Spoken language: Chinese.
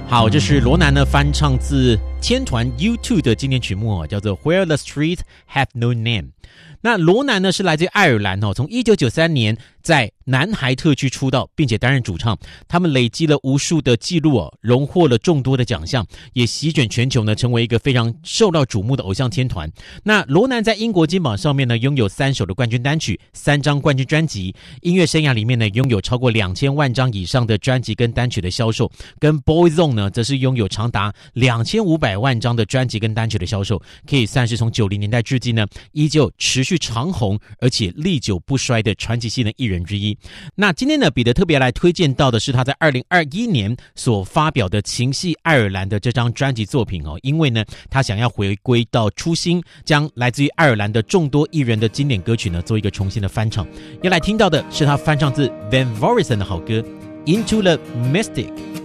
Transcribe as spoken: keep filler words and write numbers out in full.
好，这是罗南呢翻唱自天团 U 二 的经典曲目、哦、叫做 Where the Streets Have No Name。那罗南呢是来自爱尔兰哦，从一九九三年在南海特区出道，并且担任主唱。他们累积了无数的记录哦，荣获了众多的奖项，也席卷全球呢，成为一个非常受到瞩目的偶像天团。那罗南在英国金榜上面呢，拥有三首的冠军单曲，三张冠军专辑。音乐生涯里面呢，拥有超过两千万张以上的专辑跟单曲的销售，跟 Boyzone 呢，则是拥有长达两千五百万张的专辑跟单曲的销售，可以算是从九零年代至今呢，依旧持续长红，而且历久不衰的传奇性的艺人之一。那今天呢，彼得特别来推荐到的是他在二零二一年所发表的《情系爱尔兰》的这张专辑作品哦，因为呢，他想要回归到初心，将来自于爱尔兰的众多艺人的经典歌曲呢，做一个重新的翻唱。要来听到的是他翻唱自 Van Morrison 的好歌《Into the Mystic》。